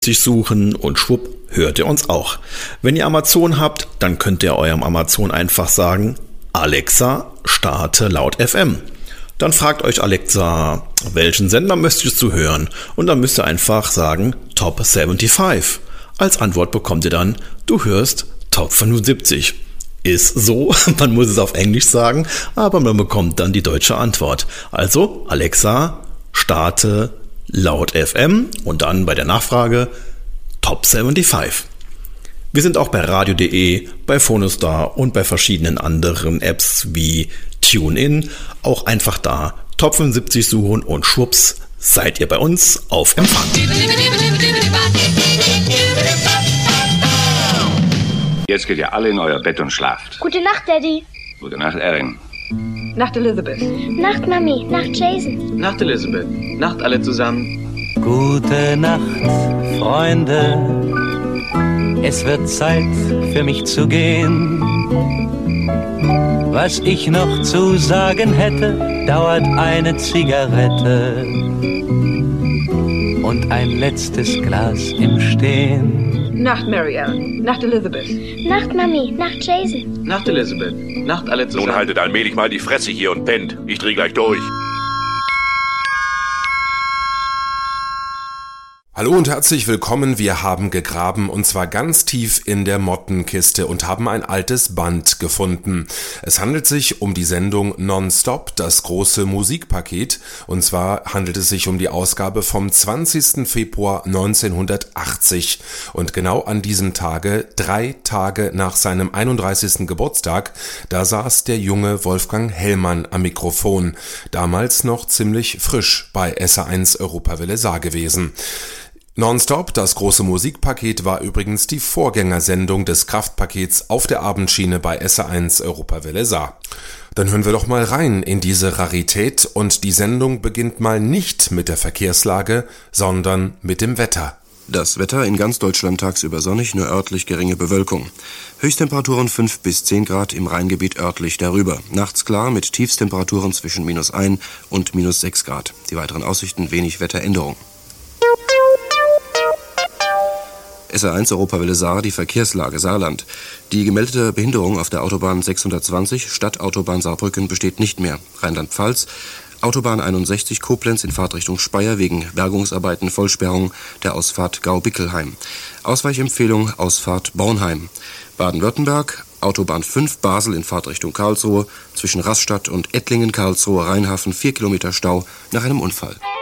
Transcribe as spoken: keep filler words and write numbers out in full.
suchen und schwupp, hört ihr uns auch. Wenn ihr Amazon habt, dann könnt ihr eurem Amazon einfach sagen, Alexa, starte laut F M. Dann fragt euch Alexa, welchen Sender möchtest du hören? Und dann müsst ihr einfach sagen, Top fünfundsiebzig. Als Antwort bekommt ihr dann, du hörst Top fünfundsiebzig. Ist so, man muss es auf Englisch sagen, aber man bekommt dann die deutsche Antwort. Also, Alexa, starte laut F M und dann bei der Nachfrage Top fünfundsiebzig. Wir sind auch bei radio punkt de, bei Phonostar und bei verschiedenen anderen Apps wie TuneIn. Auch einfach da Top fünfundsiebzig suchen und schwupps seid ihr bei uns auf Empfang. Jetzt geht ihr alle in euer Bett und schlaft. Gute Nacht, Daddy. Gute Nacht, Erin. Nacht, Elizabeth. Nacht, Mami. Nacht, Jason. Nacht, Elizabeth. Nacht, alle zusammen. Gute Nacht, Freunde. Es wird Zeit für mich zu gehen. Was ich noch zu sagen hätte, dauert eine Zigarette und ein letztes Glas im Stehen. Nacht, Mary Ellen. Nacht, Elizabeth. Nacht, Mami. Nacht, Jason. Nacht, Elizabeth. Nacht, alle zusammen. Nun haltet allmählich mal die Fresse hier und pennt. Ich dreh gleich durch. Hallo und herzlich willkommen. Wir haben gegraben und zwar ganz tief in der Mottenkiste und haben ein altes Band gefunden. Es handelt sich um die Sendung Nonstop, das große Musikpaket. Und zwar handelt es sich um die Ausgabe vom zwanzigsten Februar neunzehnhundertachtzig. Und genau an diesem Tage, drei Tage nach seinem einunddreißigsten Geburtstag, da saß der junge Wolfgang Hellmann am Mikrofon. Damals noch ziemlich frisch bei S R eins Europawelle Saar gewesen. Nonstop, das große Musikpaket, war übrigens die Vorgängersendung des Kraftpakets auf der Abendschiene bei S R eins Europawelle Saar. Dann hören wir doch mal rein in diese Rarität und die Sendung beginnt mal nicht mit der Verkehrslage, sondern mit dem Wetter. Das Wetter in ganz Deutschland tagsüber sonnig, nur örtlich geringe Bewölkung. Höchsttemperaturen fünf bis zehn Grad, im Rheingebiet örtlich darüber. Nachts klar mit Tiefstemperaturen zwischen minus eins und minus sechs Grad. Die weiteren Aussichten wenig Wetteränderung. S R eins Europawelle Saar, die Verkehrslage Saarland. Die gemeldete Behinderung auf der Autobahn sechshundertzwanzig, Stadtautobahn Saarbrücken, besteht nicht mehr. Rheinland-Pfalz, Autobahn einundsechzig Koblenz in Fahrtrichtung Speyer wegen Bergungsarbeiten, Vollsperrung der Ausfahrt Gau-Bickelheim. Ausweichempfehlung, Ausfahrt Bornheim. Baden-Württemberg, Autobahn fünf Basel in Fahrtrichtung Karlsruhe, zwischen Rastatt und Ettlingen-Karlsruhe Rheinhafen vier Kilometer Stau nach einem Unfall.